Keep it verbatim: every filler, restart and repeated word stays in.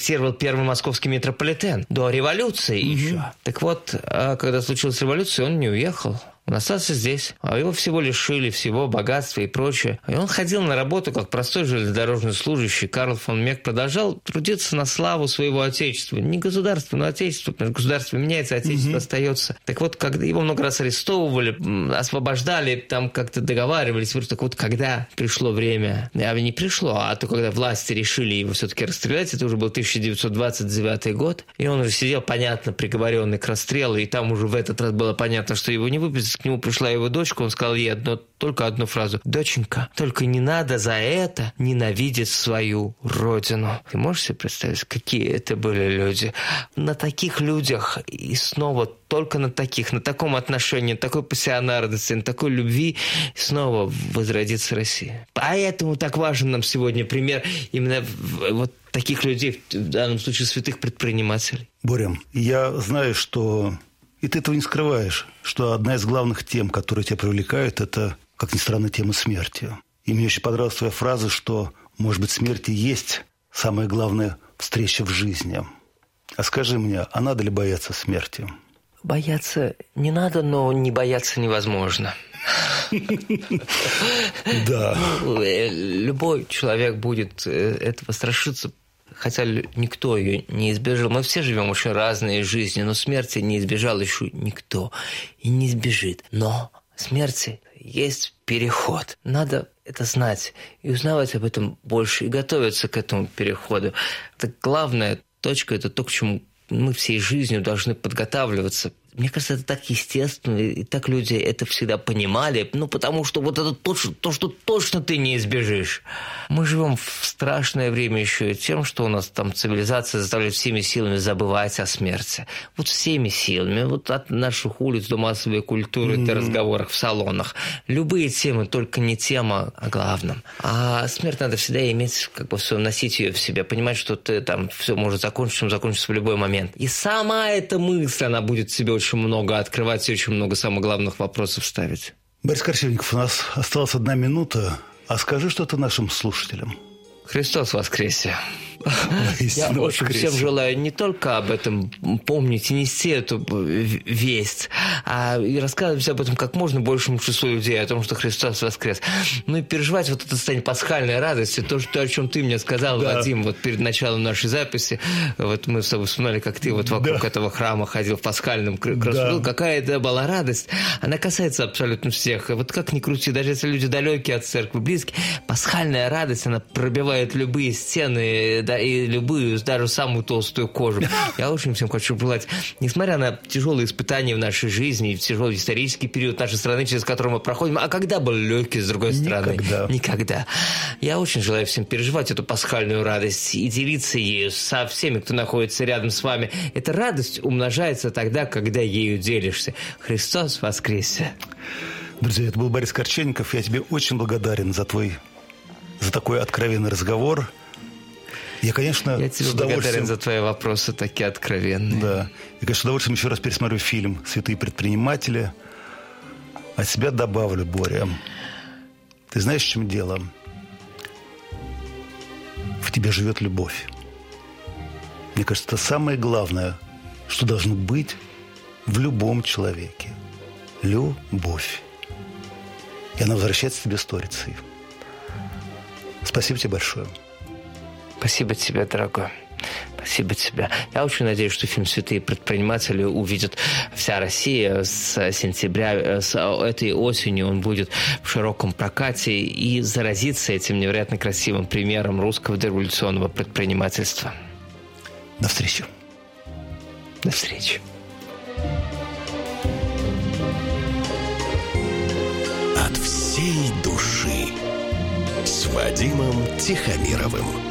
проектировал первый московский метрополитен до революции mm-hmm. еще. Так вот, когда случилась революция, он не уехал. Он остался здесь, а его всего лишили, всего богатства и прочее. И он ходил на работу как простой железнодорожный служащий. Карл фон Мек продолжал трудиться на славу своего отечества. Не государства, но отечества. Потому что государство меняется, отечество mm-hmm. остается. Так вот, когда его много раз арестовывали, освобождали, там как-то договаривались. Так вот, когда пришло время, а не пришло, а то когда власти решили его все-таки расстрелять, это уже был тысяча девятьсот двадцать девятый год, и он уже сидел, понятно, приговоренный к расстрелу, и там уже в этот раз было понятно, что его не выпустят. К нему пришла его дочка, он сказал ей одно, только одну фразу: «Доченька, только не надо за это ненавидеть свою родину». Ты можешь себе представить, какие это были люди? На таких людях и снова только на таких, на таком отношении, на такой пассионарности, на такой любви снова возродится Россия. Поэтому так важен нам сегодня пример именно вот таких людей, в данном случае святых предпринимателей. Боря, я знаю, что... И ты этого не скрываешь, что одна из главных тем, которые тебя привлекают, это, как ни странно, тема смерти. И мне очень понравилась твоя фраза, что, может быть, смерть и есть самая главная встреча в жизни. А скажи мне, а надо ли бояться смерти? Бояться не надо, но не бояться невозможно. Да. Любой человек будет этого страшиться. Хотя никто ее не избежал. Мы все живем очень разные жизни, но смерти не избежал еще никто. И не избежит. Но смерти есть переход. Надо это знать и узнавать об этом больше, и готовиться к этому переходу. Это главная точка, это то, к чему мы всей жизнью должны подготавливаться. Мне кажется, это так естественно, и так люди это всегда понимали, ну, потому что вот это то, что, то, что точно ты не избежишь. Мы живем в страшное время еще и тем, что у нас там цивилизация заставляет всеми силами забывать о смерти. Вот всеми силами. Вот от наших улиц до массовой культуры, mm-hmm. до разговоров в салонах. Любые темы, только не тема о главном. А смерть надо всегда иметь, как бы все, носить ее в себе, понимать, что ты там все может закончиться, закончиться в любой момент. И сама эта мысль, она будет себе очень много открывать и очень много самых главных вопросов ставить. Борис Корчевников, у нас осталась одна минута. А скажи что-то нашим слушателям. Христос воскресе! Я очень всем желаю не только об этом помнить и нести эту весть, а и рассказывать об этом как можно большему числу людей, о том, что Христос воскрес. Ну и переживать вот это состояние пасхальной радости, то, что, о чем ты мне сказал, да. Вадим, вот перед началом нашей записи. Вот мы с тобой вспоминали, как ты вот вокруг да. этого храма ходил в пасхальном красу. Да. Какая это была радость. Она касается абсолютно всех. И вот как ни крути, даже если люди далекие от церкви, близкие, пасхальная радость, она пробивает любые стены, да, и любую, даже самую толстую кожу. Я очень всем хочу желать, несмотря на тяжелые испытания в нашей жизни, в тяжелый исторический период нашей страны, через который мы проходим, а когда был легкий, с другой стороны? Никогда. Никогда. Я очень желаю всем переживать эту пасхальную радость и делиться ею со всеми, кто находится рядом с вами. Эта радость умножается тогда, когда ею делишься. Христос воскресе! Друзья, это был Борис Корчевников. Я тебе очень благодарен за твой, за такой откровенный разговор. Я, конечно, Я тебе с благодарен за твои вопросы, такие откровенные. Да. Я, конечно, с удовольствием еще раз пересмотрю фильм «Святые предприниматели». От себя добавлю, Боря. Ты знаешь, в чем дело? В тебе живет любовь. Мне кажется, это самое главное, что должно быть в любом человеке. Любовь. И она возвращается тебе сторицей. Спасибо тебе большое. Спасибо тебе, дорогой. Спасибо тебе. Я очень надеюсь, что фильм «Святые предприниматели» увидит вся Россия с сентября, с этой осенью. Он будет в широком прокате и заразится этим невероятно красивым примером русского дореволюционного предпринимательства. До встречи. До встречи. От всей души с Вадимом Тихомировым.